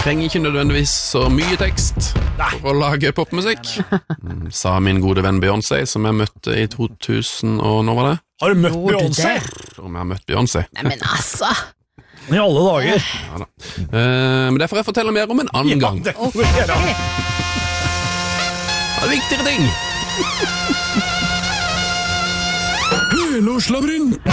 trenger ikke nødvendigvis så mye tekst for å lage popmusikk, sa min gode venn Beyoncé, som jeg møtte i 2000, og nå var det? Har du møtt Beyoncé? Om jeg har møtt Beyoncé. Nei, men altså. I alle dager. Ja da. Men det får jeg fortelle mer om en annen gang. Det får vi gjøre. Det er viktigere ting. Helårslabyrint.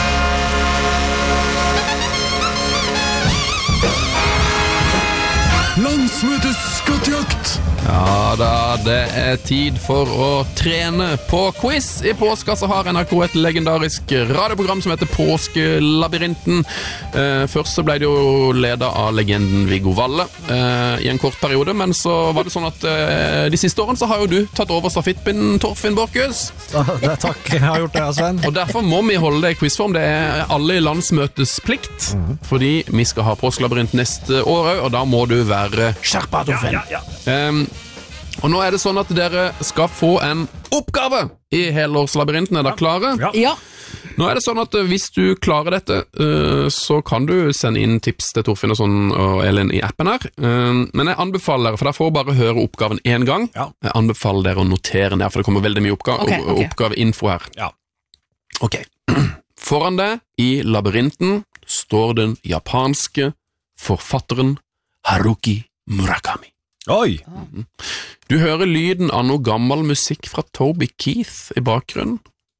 Landsmøtes skattejakt. Ja da, det er tid for å trene på quiz. I påska så har NRK et legendarisk radioprogram som heter Påskelabyrinten. Først så ble det jo ledet av legenden Viggo Valle i en kort periode, men så var det sånn at de siste årene så har jo du tatt over stafettpinnen, Torfinn Borchhus. Takk, jeg har gjort det, Sven. Og derfor må vi holde det i quizform. Det er alle i landsmøtes plikt, fordi vi skal ha Påskelabyrint neste år, og da må du være skjerpa, Torfinn. Og nå er det sånn at dere skal få en oppgave i helårslabyrinten. Er dere klare? Ja. Nå er det sånn at hvis du klarer dette, så kan du sende inn tips til Torfinn og sånn, og Elin i appen her. Men jeg anbefaler dere, for dere får bare høre oppgaven en gang. Jeg anbefaler dere å notere den her, for det kommer veldig mye oppgaveinfo her. Ok. Foran deg i labyrinten står den japanske forfatteren Haruki Murakami. Oi! Du hører lyden av noe gammel musikk fra Toby Keith i bakgrunnen.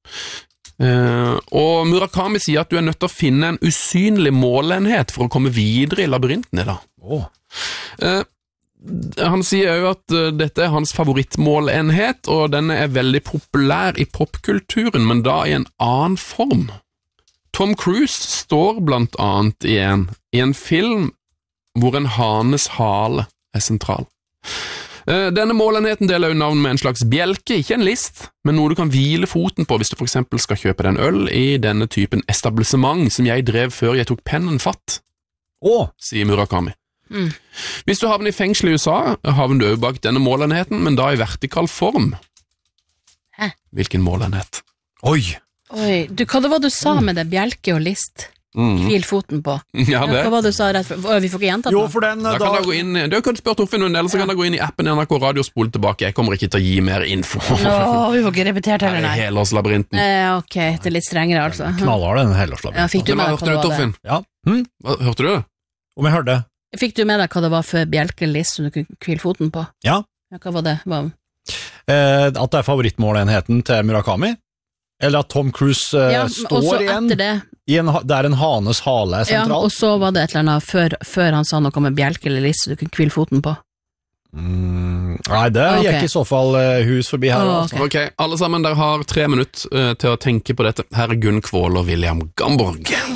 Og Murakami sier at du er nødt til å finne en usynlig målenhet for å komme videre i labyrinten i dag. Han sier jo at dette er hans favorittmålenhet, og denne er veldig populær i popkulturen, men da i en annen form. Tom Cruise står blant annet i en film hvor en hanes hale er sentral. Denne målenheten deler jo navn med en slags bjelke, ikke en list, men noe du kan hvile foten på hvis du for eksempel skal kjøpe deg en øl i denne typen etablissement som jeg drev før jeg tok pennen fatt, sier Murakami. Hvis du havner i fengsel i USA, havner du også bak denne målenheten, men da i vertikal form. Hvilken målenhet? Oi, du, hva det var du sa med det bjelke og list? Hvil foten på. Ja, det. Hva var det du sa rett for? Vi får ikke gjenta det. Jo, for den da kan jeg gå inn, du kan spørre Torfinn, eller så kan jeg gå inn i appen i NRK Radio og spole tilbake. Jeg kommer ikke til å gi mer info. Vi får ikke repetert heller, nei. Helårslabyrinten. Ok, det er litt strengere altså. Knallhard den helårslabyrinten. Fikk du med deg hva det var Torfinn? Ja. Hørte du det? Om jeg hørte? Fikk du med deg hva det var for bjelkelist som du kunne hvile foten på? Ja. Hva var det? At det er favorittmålenheten til Murakami? Eller at Tom Cruise står igjen? Der en hanes hale er sentral? Ja, og så var det et eller annet før han sa noe med bjelke eller list så du kunne hvile foten på. Nei, det gikk i så fall hus forbi her. Ok, alle sammen, dere har 3 minutter til å tenke på dette. Her er Gunn Kvål og William Gamborg.